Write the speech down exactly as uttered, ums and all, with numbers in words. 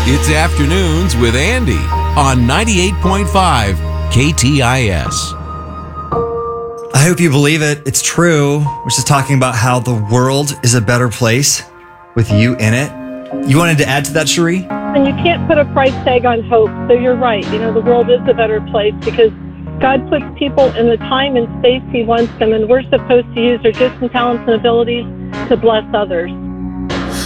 It's Afternoons with Andy on ninety-eight point five K T I S. I hope you believe it. It's true. We're just talking about how the world is a better place with you in it. You wanted to add to that, Cherie? And you can't put a price tag on hope. So you're right. You know, the world is a better place because God puts people in the time and space He wants them, and we're supposed to use our gifts and talents and abilities to bless others.